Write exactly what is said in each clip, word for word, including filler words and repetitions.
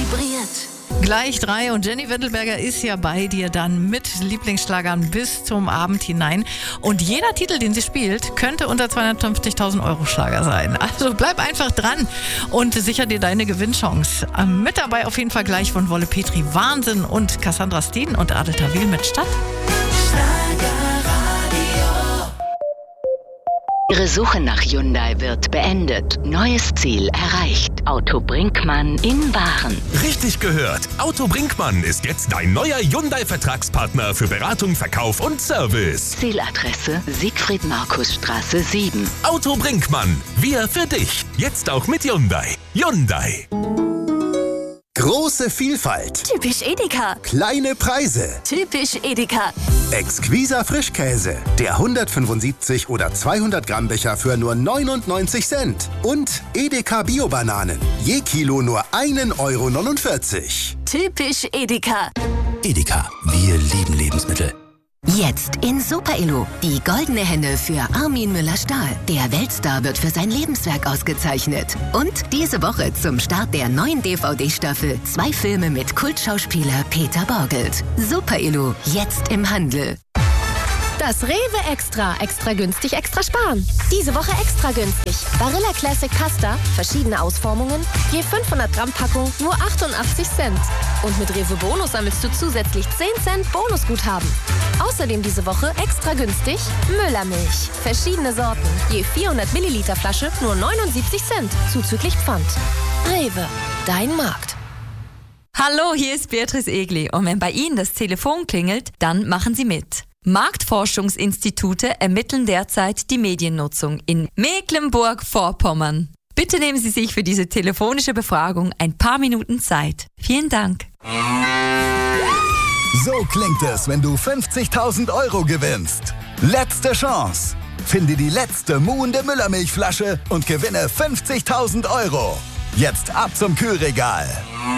vibriert. Gleich drei und Jenny Wendelberger ist ja bei dir dann mit Lieblingsschlagern bis zum Abend hinein. Und jeder Titel, den sie spielt, könnte unter zweihundertfünfzigtausend Euro Schlager sein. Also bleib einfach dran und sicher dir deine Gewinnchance. Mit dabei auf jeden Fall gleich von Wolle Petri Wahnsinn und Cassandra Steen und Adel Tawil mit Stadt. Ihre Suche nach Hyundai wird beendet. Neues Ziel erreicht. Auto Brinkmann in Waren. Richtig gehört. Auto Brinkmann ist jetzt dein neuer Hyundai-Vertragspartner für Beratung, Verkauf und Service. Zieladresse Siegfried-Markus-Straße sieben. Auto Brinkmann. Wir für dich. Jetzt auch mit Hyundai. Hyundai. Große Vielfalt. Typisch Edeka. Kleine Preise. Typisch Edeka. Exquiser Frischkäse. Der hundertfünfundsiebzig oder zweihundert Gramm Becher für nur neunundneunzig Cent. Und Edeka Bio-Bananen. Je Kilo nur ein Euro neunundvierzig. Typisch Edeka. Edeka. Wir lieben Lebensmittel. Jetzt in Super Elo. Die goldene Henne für Armin Müller-Stahl. Der Weltstar wird für sein Lebenswerk ausgezeichnet. Und diese Woche zum Start der neuen D V D-Staffel zwei Filme mit Kultschauspieler Peter Borgelt. Super Elo. Jetzt im Handel. Das Rewe Extra. Extra günstig, extra sparen. Diese Woche extra günstig. Barilla Classic Pasta, verschiedene Ausformungen, je fünfhundert Gramm Packung, nur achtundachtzig Cent. Und mit Rewe Bonus sammelst du zusätzlich zehn Cent Bonusguthaben. Außerdem diese Woche extra günstig Müllermilch. Verschiedene Sorten, je vierhundert Milliliter Flasche, nur neunundsiebzig Cent, zuzüglich Pfand. Rewe, dein Markt. Hallo, hier ist Beatrice Egli und wenn bei Ihnen das Telefon klingelt, dann machen Sie mit. Marktforschungsinstitute ermitteln derzeit die Mediennutzung in Mecklenburg-Vorpommern. Bitte nehmen Sie sich für diese telefonische Befragung ein paar Minuten Zeit. Vielen Dank. So klingt es, wenn du fünfzigtausend Euro gewinnst. Letzte Chance. Finde die letzte muhende Müllermilchflasche und gewinne fünfzigtausend Euro. Jetzt ab zum Kühlregal.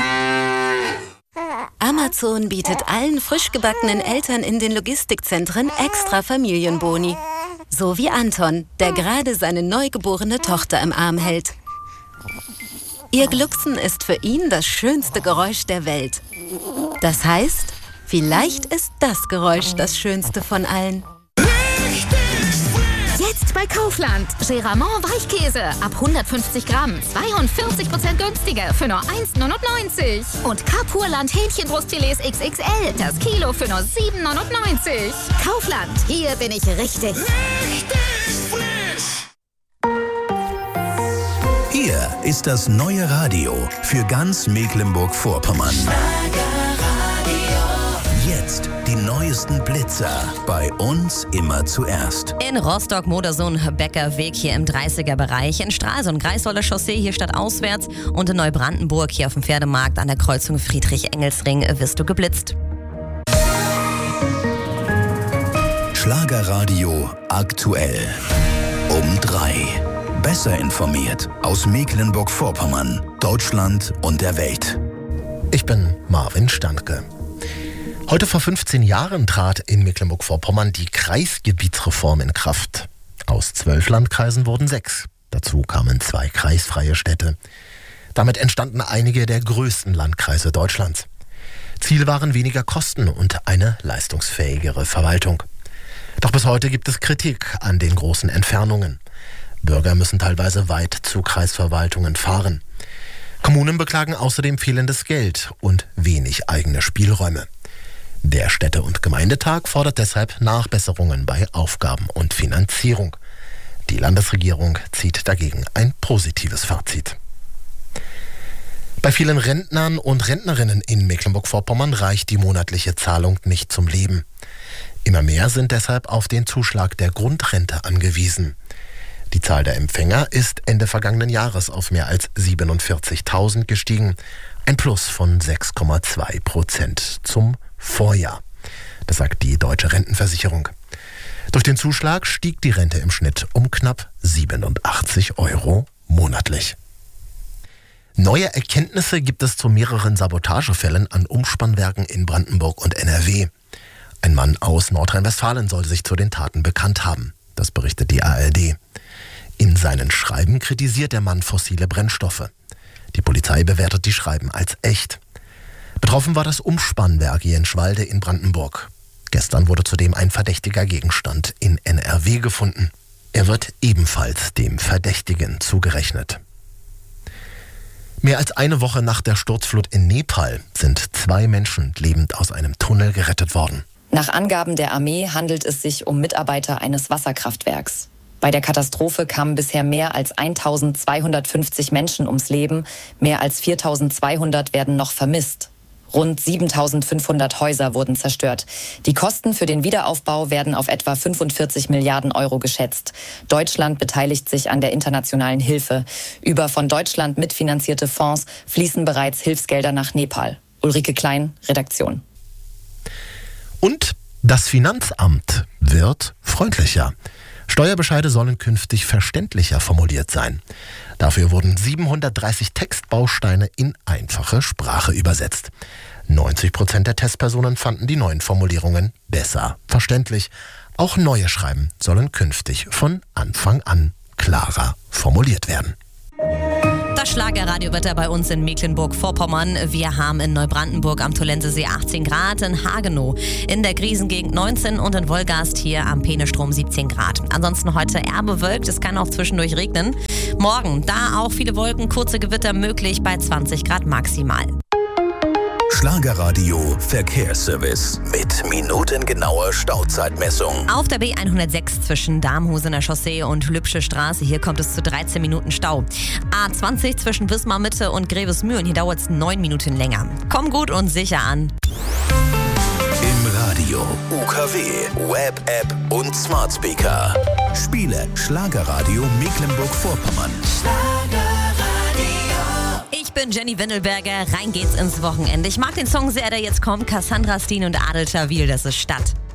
Amazon bietet allen frisch gebackenen Eltern in den Logistikzentren extra Familienboni. So wie Anton, der gerade seine neugeborene Tochter im Arm hält. Ihr Glucksen ist für ihn das schönste Geräusch der Welt. Das heißt, vielleicht ist das Geräusch das schönste von allen. Jetzt bei Kaufland. Geramont Weichkäse ab hundertfünfzig Gramm. zweiundvierzig Prozent günstiger für nur eins neunundneunzig. Und Carpurland Hähnchenbrustfilets X X L. Das Kilo für nur sieben neunundneunzig. Kaufland. Hier bin ich richtig. Richtig frisch. Hier ist das neue Radio für ganz Mecklenburg-Vorpommern. Jetzt die neuesten Blitzer. Bei uns immer zuerst. In Rostock, Modersohn, Beckerweg hier im dreißiger-Bereich. In Stralsund, Greifswalder Chaussee hier stadtauswärts. Und in Neubrandenburg hier auf dem Pferdemarkt an der Kreuzung Friedrich-Engelsring wirst du geblitzt. Schlagerradio aktuell. Um drei. Besser informiert aus Mecklenburg-Vorpommern, Deutschland und der Welt. Ich bin Marvin Standke. Heute vor fünfzehn Jahren trat in Mecklenburg-Vorpommern die Kreisgebietsreform in Kraft. Aus zwölf Landkreisen wurden sechs. Dazu kamen zwei kreisfreie Städte. Damit entstanden einige der größten Landkreise Deutschlands. Ziel waren weniger Kosten und eine leistungsfähigere Verwaltung. Doch bis heute gibt es Kritik an den großen Entfernungen. Bürger müssen teilweise weit zu Kreisverwaltungen fahren. Kommunen beklagen außerdem fehlendes Geld und wenig eigene Spielräume. Der Städte- und Gemeindetag fordert deshalb Nachbesserungen bei Aufgaben und Finanzierung. Die Landesregierung zieht dagegen ein positives Fazit. Bei vielen Rentnern und Rentnerinnen in Mecklenburg-Vorpommern reicht die monatliche Zahlung nicht zum Leben. Immer mehr sind deshalb auf den Zuschlag der Grundrente angewiesen. Die Zahl der Empfänger ist Ende vergangenen Jahres auf mehr als siebenundvierzigtausend gestiegen. Ein Plus von sechs Komma zwei Prozent zum Vorjahr. Das sagt die Deutsche Rentenversicherung. Durch den Zuschlag stieg die Rente im Schnitt um knapp siebenundachtzig Euro monatlich. Neue Erkenntnisse gibt es zu mehreren Sabotagefällen an Umspannwerken in Brandenburg und N R W. Ein Mann aus Nordrhein-Westfalen soll sich zu den Taten bekannt haben. Das berichtet die A R D. In seinen Schreiben kritisiert der Mann fossile Brennstoffe. Die Polizei bewertet die Schreiben als echt. Betroffen war das Umspannwerk Jenschwalde in Brandenburg. Gestern wurde zudem ein verdächtiger Gegenstand in N R W gefunden. Er wird ebenfalls dem Verdächtigen zugerechnet. Mehr als eine Woche nach der Sturzflut in Nepal sind zwei Menschen lebend aus einem Tunnel gerettet worden. Nach Angaben der Armee handelt es sich um Mitarbeiter eines Wasserkraftwerks. Bei der Katastrophe kamen bisher mehr als eintausendzweihundertfünfzig Menschen ums Leben, mehr als viertausendzweihundert werden noch vermisst. Rund siebentausendfünfhundert Häuser wurden zerstört. Die Kosten für den Wiederaufbau werden auf etwa fünfundvierzig Milliarden Euro geschätzt. Deutschland beteiligt sich an der internationalen Hilfe. Über von Deutschland mitfinanzierte Fonds fließen bereits Hilfsgelder nach Nepal. Ulrike Klein, Redaktion. Und das Finanzamt wird freundlicher. Steuerbescheide sollen künftig verständlicher formuliert sein. Dafür wurden siebenhundertdreißig Textbausteine in einfache Sprache übersetzt. neunzig Prozent der Testpersonen fanden die neuen Formulierungen besser verständlich. Auch neue Schreiben sollen künftig von Anfang an klarer formuliert werden. Das Schlagerradiowetter bei uns in Mecklenburg-Vorpommern. Wir haben in Neubrandenburg am Tollensesee achtzehn Grad, in Hagenow in der Griesengegend neunzehn und in Wolgast hier am Peenestrom siebzehn Grad. Ansonsten heute eher bewölkt, es kann auch zwischendurch regnen. Morgen, da auch viele Wolken, kurze Gewitter möglich bei zwanzig Grad maximal. Schlagerradio Verkehrsservice mit minutengenauer Stauzeitmessung. Auf der B hundertsechs zwischen Darmhusener Chaussee und Lübsche Straße, hier kommt es zu dreizehn Minuten Stau. A zwanzig zwischen Wismar Mitte und Grevesmühlen, hier dauert es neun Minuten länger. Komm gut und sicher an. Im Radio, U K W, Web, App und Smart Speaker. Spiele Schlagerradio Mecklenburg-Vorpommern. Ich bin Jenny Wendelberger, rein geht's ins Wochenende. Ich mag den Song sehr, der jetzt kommt. Cassandra Steen und Adel Tawil, das ist Stadt.